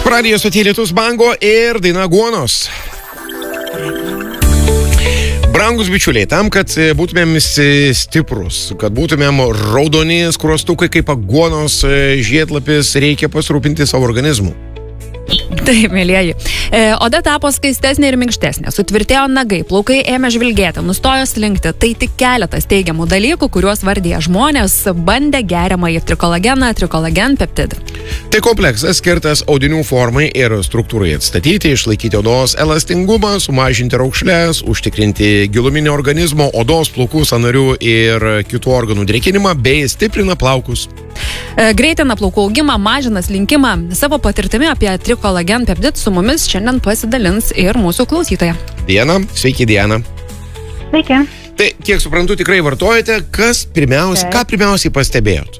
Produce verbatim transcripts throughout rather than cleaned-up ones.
Radijo stoty Lietus Bango ir daina Aguonos. Brangus bičiuliai, tam, kad būtumėm stiprus, kad būtumėm raudoni skruostukai kaip aguonos žiedlapis, reikia pasirūpinti savo organizmu. Taip, mėlieji. E, oda tapo skaistesnė ir minkštesnė, sutvirtėjo nagai, plaukai ėmė žvilgėti, nustojo slinkti. Tai tik keletas teigiamų dalykų, kuriuos vardėja žmonės, bandė geriamąjį trikolageną, trikolagen peptidą. Tai kompleksas skirtas audinių formai ir struktūrai atstatyti, išlaikyti odos elastingumą, sumažinti raukšles, užtikrinti giluminį organizmo, odos, plaukų, sąnarių ir kitų organų drėkinimą bei stiprina plaukus. E, greitina plaukų augimą, mažina slinkimą. Savo patirtimi apie trikolagen peptid su mumis šiandien pasidalins ir mūsų klausytoja. Diana, sveiki Diana. Sveiki. Tai, kiek suprantu, tikrai vartojate, kas pirmiausia, ką pirmiausiai pastebėjot?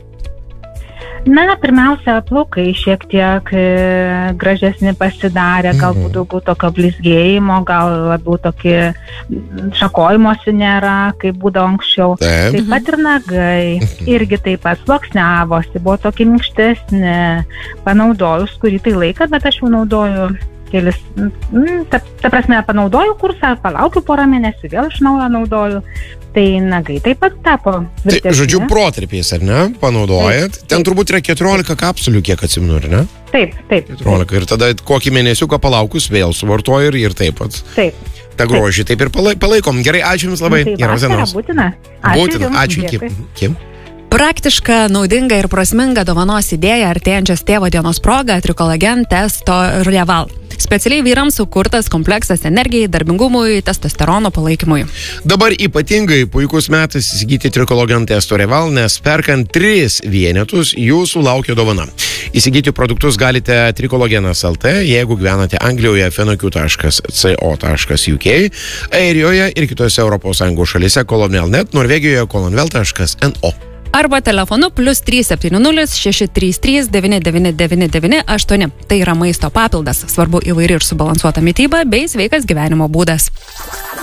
Na, pirmiausia, plaukai šiek tiek e, gražesni pasidarė, galbūt daugiau tokio blizgėjimo, gal labiau tokį šakojimosi nėra, kaip būdavo anksčiau. Taip. Taip pat ir nagai, irgi taip pat sluoksniavosi, buvo tokie minkštesni, panaudojus kurį tai laiką, bet aš jau naudoju kelis, ta, ta prasme, panaudoju kursą, palaukiu porą mėnesių, vėl iš naujo naudoju. Tai nagai taip pat tapo Tai, žodžiu, protarpiais, ar ne, panaudojat? Taip, Ten taip. turbūt yra keturiolika kapsulių, kiek atsimenu, ar ne? Taip, taip. keturiolika. Ir tada kokį mėnesiuką palaukus vėl suvartoju ir, ir taip pat. Taip. Ta grožį taip ir palai- palaikom. Gerai, ačiū Jums labai. Tai Geros vasara dienos. būtina. Ačiū Būtina. jums, Ačiū. Iki. dėkui. Iki. Praktiška, naudinga ir prasminga dovanos idėja artėjančios tėvo dienos proga trikolagen testo Reval. Specialiai vyrams sukurtas kompleksas energijai, darbingumui, testosterono palaikymui. Dabar ypatingai puikus metas įsigyti trikologen testo Reval, nes perkant tris vienetus jūsų laukia dovana. Įsigyti produktus galite trikologenas taškas lt, jeigu gyvenate Anglijoje fenoq taškas co taškas uk, Airijoje ir kitose Europos Sąjungos šalyse kolonel taškas net, Norvegijoje kolonel taškas no. Arba telefonu plus trys septyni nulis šeši trys trys devyni devyni devyni devyni aštuoni. Tai yra maisto papildas, svarbu įvairi ir subalansuota mityba bei sveikas gyvenimo būdas.